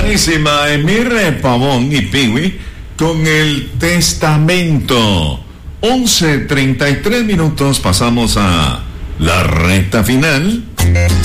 buenísima, Emir Pavón y Piwi con el testamento. 11:33 pasamos a la recta final.